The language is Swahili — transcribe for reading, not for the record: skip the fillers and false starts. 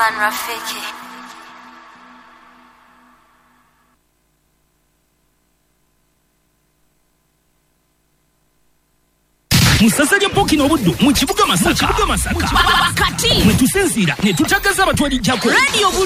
Man Rafiki. Musasanya poki n'obuddu mu kibuga Masaka wakati mwe tusinzira ne tutagaza abatwali jako radio